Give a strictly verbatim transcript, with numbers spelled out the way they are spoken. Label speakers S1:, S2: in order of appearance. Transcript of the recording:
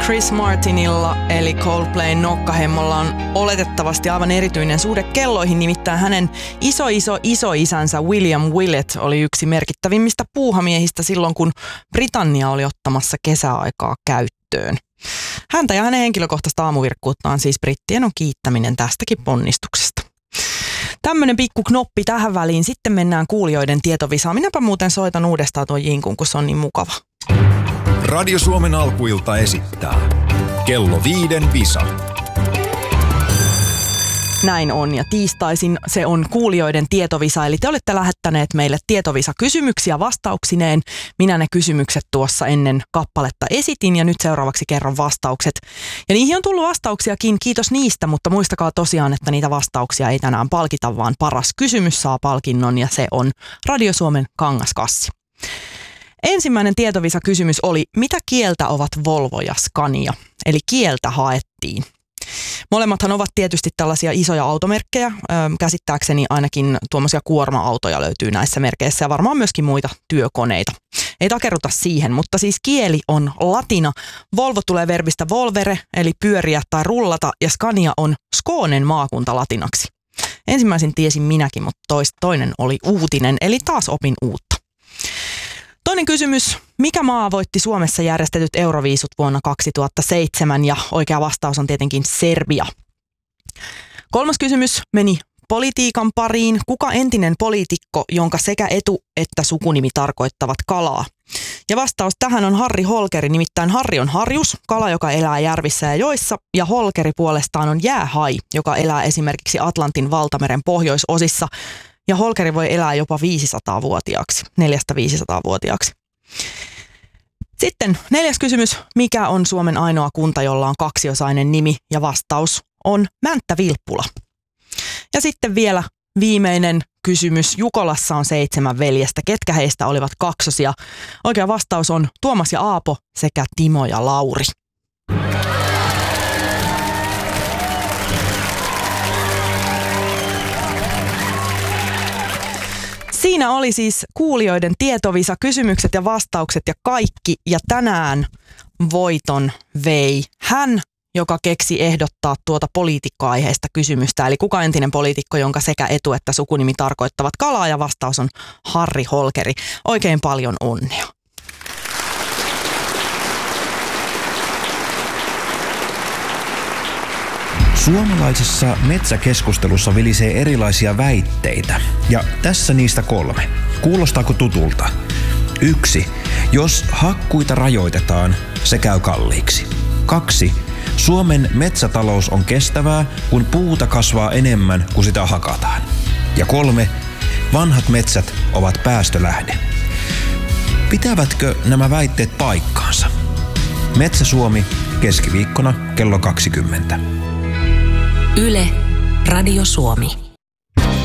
S1: Chris Martinilla eli Coldplayn nokkahemmolla on oletettavasti aivan erityinen suhde kelloihin, nimittäin hänen iso iso isoisänsä William Willett oli yksi merkittävimmistä puuhamiehistä silloin, kun Britannia oli ottamassa kesäaikaa käyttöön. Häntä ja hänen henkilökohtaista aamuvirkkuuttaan siis brittien on kiittäminen tästäkin ponnistuksesta. Tämmönen pikku knoppi tähän väliin, sitten mennään kuulijoiden tietovisaan. Minäpä muuten soitan uudestaan tuon jinkun, kun se on niin mukava.
S2: Radio Suomen alkuilta esittää kello viiden visa.
S1: Näin on, ja tiistaisin se on kuulijoiden tietovisa, eli te olette lähettäneet meille tietovisa-kysymyksiä vastauksineen. Minä ne kysymykset tuossa ennen kappaletta esitin, ja nyt seuraavaksi kerron vastaukset. Ja niihin on tullut vastauksiakin, kiitos niistä, mutta muistakaa tosiaan, että niitä vastauksia ei tänään palkita, vaan paras kysymys saa palkinnon, ja se on Radio Suomen kangaskassi. Ensimmäinen tietovisa-kysymys oli, mitä kieltä ovat Volvo ja Scania? Eli kieltä haettiin. Molemmathan ovat tietysti tällaisia isoja automerkkejä. Käsittääkseni ainakin tuommoisia kuorma-autoja löytyy näissä merkeissä ja varmaan myöskin muita työkoneita. Ei takerruta siihen, mutta siis kieli on latina. Volvo tulee verbistä volvere, eli pyöriä tai rullata, ja Scania on Skånen maakunta latinaksi. Ensimmäisen tiesin minäkin, mutta toinen oli uutinen, eli taas opin uutta. Toinen kysymys. Mikä maa voitti Suomessa järjestetyt Euroviisut vuonna kaksituhattaseitsemän? Ja oikea vastaus on tietenkin Serbia. Kolmas kysymys meni politiikan pariin. Kuka entinen poliitikko, jonka sekä etu- että sukunimi tarkoittavat kalaa? Ja vastaus tähän on Harri Holkeri, nimittäin Harri on harjus, kala, joka elää järvissä ja joissa, ja Holkeri puolestaan on jäähai, joka elää esimerkiksi Atlantin valtameren pohjoisosissa. Ja Holkeri voi elää jopa viisisataa-vuotiaaksi, neljästä viisisataa-vuotiaaksi. Sitten neljäs kysymys. Mikä on Suomen ainoa kunta, jolla on kaksiosainen nimi? Ja vastaus on Mänttä-Vilppula. Ja sitten vielä viimeinen kysymys. Jukolassa on seitsemän veljestä. Ketkä heistä olivat kaksosia? Oikea vastaus on Tuomas ja Aapo sekä Timo ja Lauri. Siinä oli siis kuulijoiden tietovisa, kysymykset ja vastaukset ja kaikki. Ja tänään voiton vei hän, joka keksi ehdottaa tuota poliitikkoaiheista kysymystä. Eli kuka entinen poliitikko, jonka sekä etu- että sukunimi tarkoittavat kalaa, ja vastaus on Harri Holkeri. Oikein paljon onnea.
S3: Suomalaisessa metsäkeskustelussa vilisee erilaisia väitteitä, ja tässä niistä kolme. Kuulostaako tutulta? Yksi. Jos hakkuita rajoitetaan, se käy kalliiksi. Kaksi. Suomen metsätalous on kestävää, kun puuta kasvaa enemmän kuin sitä hakataan. Ja kolme. Vanhat metsät ovat päästölähde. Pitävätkö nämä väitteet paikkaansa? Metsä Suomi, keskiviikkona kello kaksikymmentä.
S4: Yle, Radio Suomi.